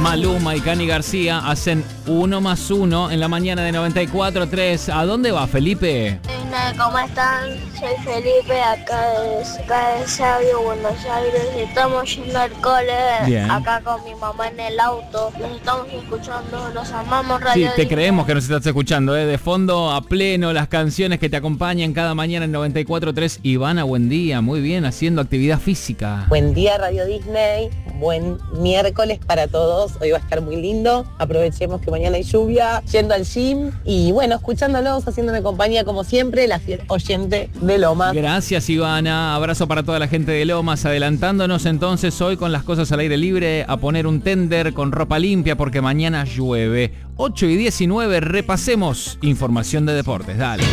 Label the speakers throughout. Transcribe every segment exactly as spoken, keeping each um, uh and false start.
Speaker 1: Maluma y Cani García hacen uno más uno en la mañana de noventa y cuatro tres. ¿A dónde va, Felipe?
Speaker 2: ¿Cómo están? Soy Felipe, acá de, acá de Sabio, Buenos Aires. Estamos yendo al cole.
Speaker 1: Bien.
Speaker 2: Acá con mi mamá en el auto. Los estamos escuchando, los amamos,
Speaker 1: Sí,
Speaker 2: Radio
Speaker 1: te
Speaker 2: Disney.
Speaker 1: creemos que nos estás escuchando, ¿eh? De fondo a pleno las canciones que te acompañan cada mañana en noventa y cuatro tres. Ivana, buen día, muy bien, haciendo actividad física.
Speaker 3: Buen día, Radio Disney. Buen miércoles para todos. Hoy va a estar muy lindo. Aprovechemos que mañana hay lluvia, yendo al gym y bueno, escuchándolos, haciéndome compañía como siempre, la fiel oyente de Lomas.
Speaker 1: Gracias, Ivana. Abrazo para toda la gente de Lomas. Adelantándonos entonces hoy con las cosas al aire libre a poner un tender con ropa limpia porque mañana llueve. ocho y diecinueve, repasemos información de deportes. Dale.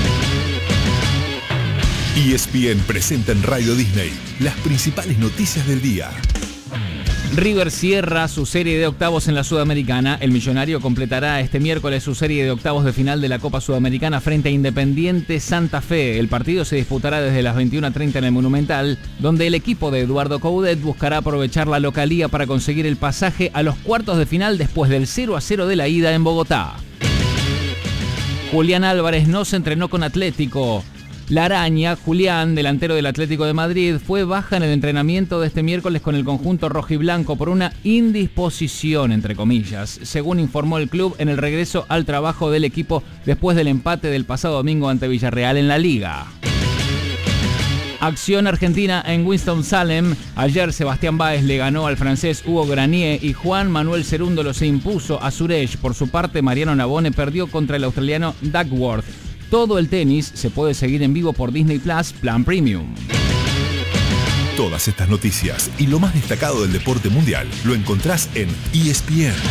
Speaker 4: E S P N presenta en Radio Disney las principales noticias del día.
Speaker 1: River cierra su serie de octavos en la Sudamericana. El millonario completará este miércoles su serie de octavos de final de la Copa Sudamericana frente a Independiente Santa Fe. El partido se disputará desde las veintiuna treinta en el Monumental, donde el equipo de Eduardo Coudet buscará aprovechar la localía para conseguir el pasaje a los cuartos de final después del cero a cero de la ida en Bogotá. Julián Álvarez no se entrenó con Atlético. La Araña, Julián, delantero del Atlético de Madrid, fue baja en el entrenamiento de este miércoles con el conjunto rojiblanco por una indisposición, entre comillas, según informó el club en el regreso al trabajo del equipo después del empate del pasado domingo ante Villarreal en la Liga. Acción argentina en Winston-Salem. Ayer Sebastián Báez le ganó al francés Hugo Granier y Juan Manuel Cerúndolo se impuso a Suresh. Por su parte, Mariano Navone perdió contra el australiano Duckworth. Todo el tenis se puede seguir en vivo por Disney Plus, Plan Premium.
Speaker 4: Todas estas noticias y lo más destacado del deporte mundial lo encontrás en E S P N.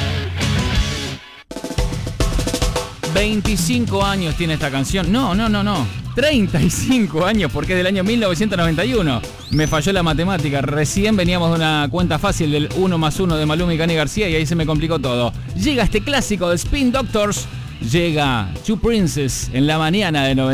Speaker 1: veinticinco años tiene esta canción. No, no, no, no. treinta y cinco años porque es del año mil novecientos noventa y uno. Me falló la matemática. Recién veníamos de una cuenta fácil del uno más uno de Maluma y Cani García y ahí se me complicó todo. Llega este clásico de Spin Doctors. Llega Two Princes en la mañana de noventa.